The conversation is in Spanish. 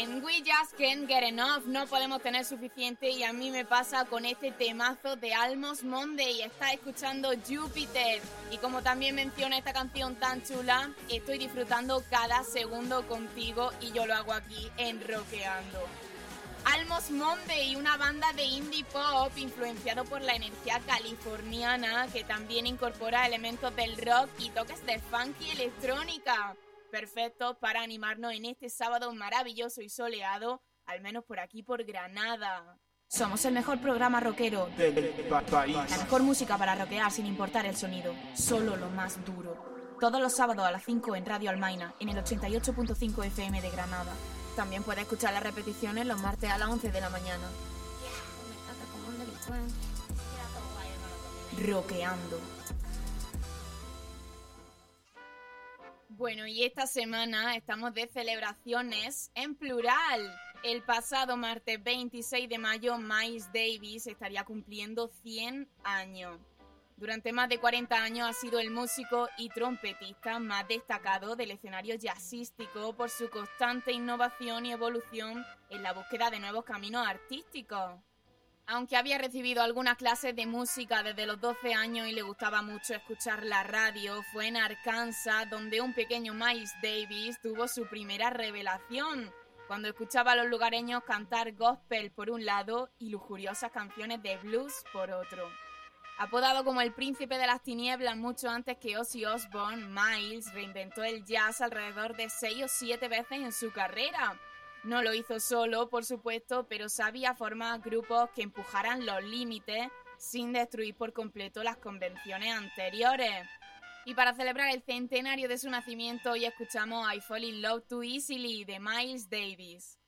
dicen, we just can't get enough, no podemos tener suficiente, y a mí me pasa con este temazo de Almost Monday. Estás escuchando Júpiter, y como también menciona esta canción tan chula, estoy disfrutando cada segundo contigo, y yo lo hago aquí en Rockeando. Almost Monday, una banda de indie pop influenciado por la energía californiana, que también incorpora elementos del rock y toques de funk y electrónica. Perfectos para animarnos en este sábado maravilloso y soleado, al menos por aquí por Granada. Somos el mejor programa rockero del país. La mejor música para rockear sin importar el sonido, solo lo más duro. Todos los sábados a las 5 en Radio Almaina, en el 88.5 FM de Granada. También puedes escuchar las repeticiones los martes a las 11 de la mañana. Rockeando. Bueno, y esta semana estamos de celebraciones en plural. El pasado martes 26 de mayo, Miles Davis estaría cumpliendo 100 años. Durante más de 40 años ha sido el músico y trompetista más destacado del escenario jazzístico por su constante innovación y evolución en la búsqueda de nuevos caminos artísticos. Aunque había recibido algunas clases de música desde los 12 años y le gustaba mucho escuchar la radio, fue en Arkansas donde un pequeño Miles Davis tuvo su primera revelación, cuando escuchaba a los lugareños cantar gospel por un lado y lujuriosas canciones de blues por otro. Apodado como el príncipe de las tinieblas mucho antes que Ozzy Osbourne, Miles reinventó el jazz alrededor de 6 o 7 veces en su carrera. No lo hizo solo, por supuesto, pero sabía formar grupos que empujaran los límites sin destruir por completo las convenciones anteriores. Y para celebrar el centenario de su nacimiento, hoy escuchamos I Fall in Love Too Easily de Miles Davis.